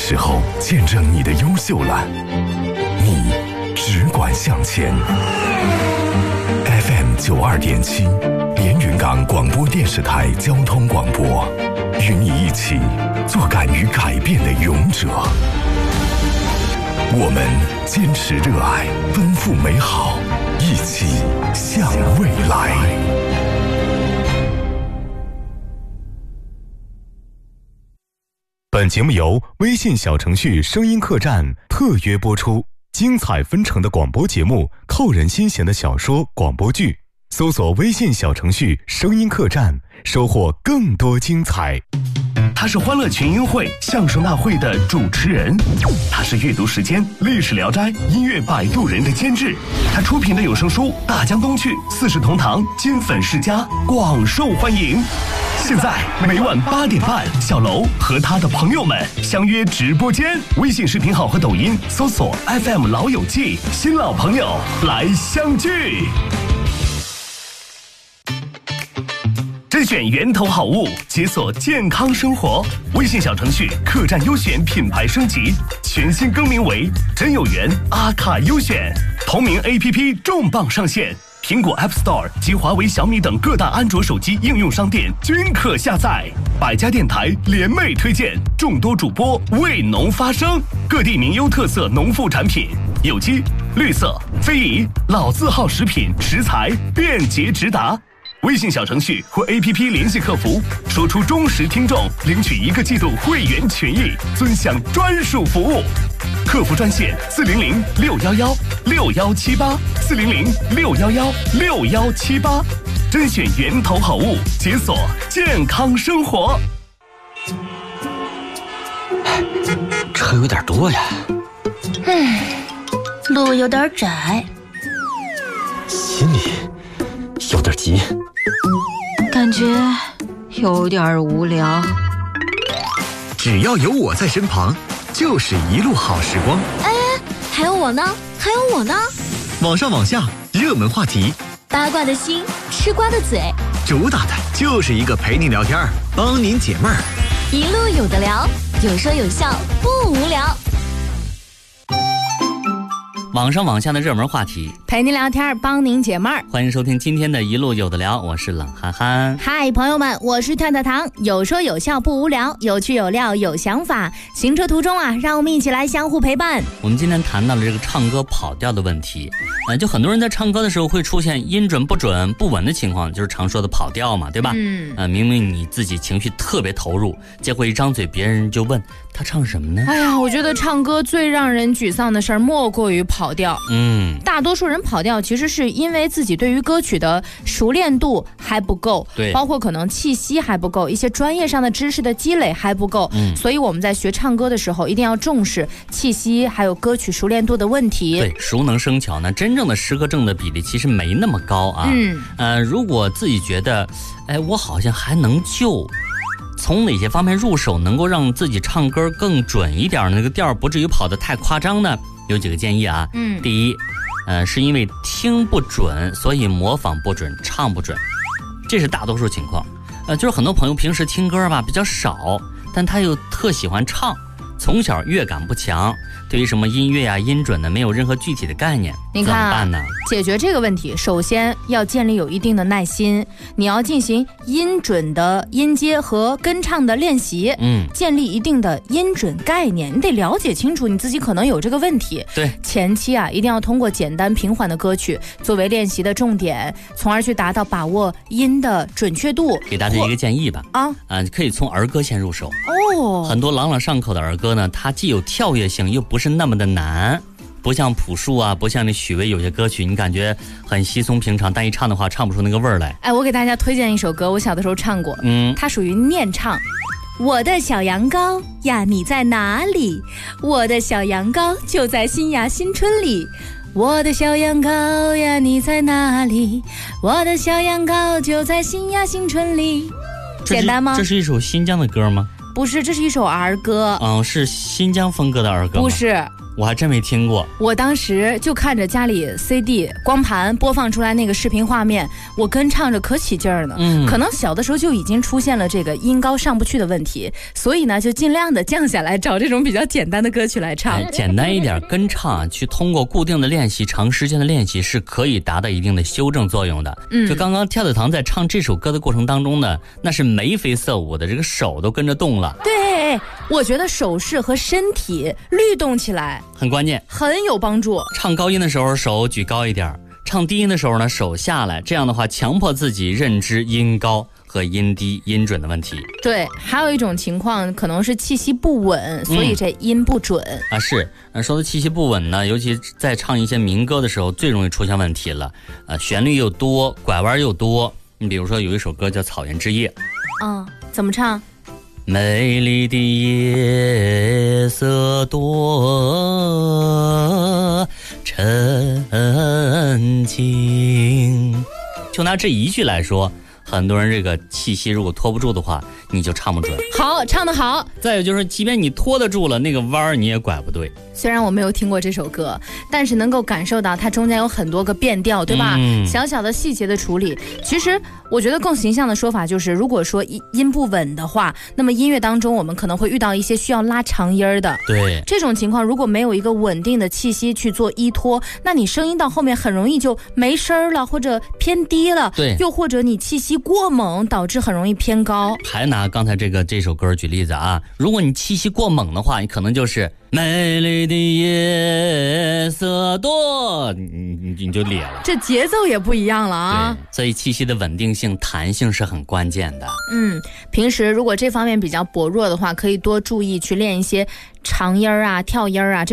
时候见证你的优秀了，你只管向前。FM 92.7，连云港广播电视台交通广播，与你一起做敢于改变的勇者。我们坚持热爱，奔赴美好，一起向未来。本节目由微信小程序声音客栈特约播出，精彩纷呈的广播节目，扣人心弦的小说广播剧，搜索微信小程序声音客栈，收获更多精彩。 他是欢乐群英会相声大会的主持人，他是阅读时间历史聊斋音乐摆渡人的监制，他出品的有声书《大江东去》《四世同堂》《金粉世家》广受欢迎。现在每晚8点半，小楼和他的朋友们相约直播间，微信视频号和抖音搜索 FM 老友记，新老朋友来相聚。甄选源头好物，解锁健康生活。微信小程序客栈优选品牌升级，全新更名为真有缘阿卡优选。同名 APP 重磅上线，苹果 App Store 及华为、小米等各大安卓手机应用商店均可下载。百家电台联袂推荐，众多主播为农发声，各地名优特色农副产品，有机、绿色、非遗、老字号食品食材便捷直达。微信小程序或 APP 联系客服，说出忠实听众，领取1个季度会员权益，尊享专属服务。客服专线400-611-6178，400-611-6178，甄选源头好物，解锁健康生活。 车有点多呀， 路有点窄， 心里有点急， 感觉有点无聊。 只要有我在身旁，就是一路好时光。 哎，还有我呢，还有我呢。 网上网下，热门话题， 八卦的心，吃瓜的嘴， 主打的就是一个陪您聊天，帮您解闷儿。 一路有的聊，有说有笑，不无聊。 网上网下的热门话题， 陪您聊天，帮您解闷儿。 欢迎收听今天的一路有的聊，我是冷憨憨。 嗨，朋友们，我是跳跳糖，有说有笑不无聊，有趣有料有想法。行车途中啊，让我们一起来相互陪伴。 我们今天谈到了这个唱歌跑调的问题，就很多人在唱歌的时候会出现音准不准、不稳的情况，就是常说的跑调嘛，对吧？明明你自己情绪特别投入，结果一张嘴，别人就问他唱什么呢？ 哎呀，我觉得唱歌最让人沮丧的事儿莫过于跑调。大多数人跑调其实是因为自己对于歌曲的熟练度还不够， 对， 包括可能气息还不够，一些专业上的知识的积累还不够，所以我们在学唱歌的时候一定要重视气息还有歌曲熟练度的问题。 对，熟能生巧呢，真正的诗歌症的比例其实没那么高啊。如果自己觉得我好像还能救，从哪些方面入手能够让自己唱歌更准一点，那个调不至于跑得太夸张呢？有几个建议啊。第一，是因为听不准，所以模仿不准，唱不准，这是大多数情况。就是很多朋友平时听歌吧比较少，但他又特喜欢唱，从小乐感不强，对于什么音乐啊、音准呢，没有任何具体的概念。 你看怎么办呢？ 解决这个问题，首先要建立有一定的耐心，你要进行音准的音阶和跟唱的练习，建立一定的音准概念，你得了解清楚你自己可能有这个问题。 对， 前期啊一定要通过简单平缓的歌曲作为练习的重点，从而去达到把握音的准确度。 给大家一个建议吧，可以从儿歌先入手。很多朗朗上口的儿歌呢，它既有跳跃性，又不是那么的难。不像朴树啊，不像那许巍有些歌曲，你感觉很稀松平常，但一唱的话唱不出那个味儿来。 我给大家推荐一首歌，我小的时候唱过，它属于念唱。我的小羊羔呀，你在哪里？我的小羊羔就在新芽新春里。我的小羊羔呀，你在哪里？我的小羊羔就在新芽新春里。简单吗？ 这是一首新疆的歌吗？ 不是，这是一首儿歌。 是新疆风格的儿歌吗？ 不是， 我还真没听过。 我当时就看着家里 CD 光盘播放出来那个视频画面，我跟唱着可起劲儿呢。可能小的时候就已经出现了这个音高上不去的问题，所以呢就尽量的降下来，找这种比较简单的歌曲来唱。 简单一点跟唱，去通过固定的练习、长时间的练习是可以达到一定的修正作用的。就刚刚跳跳糖在唱这首歌的过程当中呢，那是眉飞色舞的，这个手都跟着动了。 对，我觉得手势和身体律动起来很关键， 很有帮助。 唱高音的时候手举高一点，唱低音的时候呢手下来，这样的话强迫自己认知音高和音低音准的问题。 对，还有一种情况可能是气息不稳，所以这音不准啊。是，说的气息不稳呢，尤其在唱一些民歌的时候最容易出现问题了。旋律又多，拐弯又多。你比如说有一首歌叫《草原之夜》， 怎么唱？ 美丽的夜色多沉静。就拿这一句来说，很多人这个气息如果拖不住的话，你就唱不准。 好，唱得好。 再有就是，即便你拖得住了，那个弯儿你也拐不对。 虽然我没有听过这首歌，但是能够感受到它中间有很多个变调，对吧？小小的细节的处理。其实我觉得更形象的说法就是，如果说音不稳的话，那么音乐当中我们可能会遇到一些需要拉长音儿的。 对， 这种情况如果没有一个稳定的气息去做依托，那你声音到后面很容易就没声了，或者偏低了。 对， 又或者你气息过猛，导致很容易偏高。 还拿刚才这首歌举例子啊，如果你气息过猛的话，你可能就是美丽的夜色多，你就咧了， 这节奏也不一样了啊。 对，所以气息的稳定性、弹性是很关键的。 平时如果这方面比较薄弱的话，可以多注意去练一些长音儿啊、跳音儿啊。